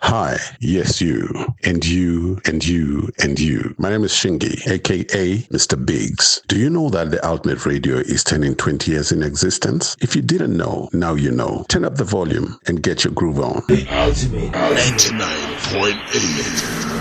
Hi, yes, you, and you, and you, and you. My name is Shingi, aka Mr. Biggs. Do you know that the Ultimate Radio is turning 20 years in existence? If you didn't know, now you know. Turn up the volume and get your groove on. The Ultimate 99.8.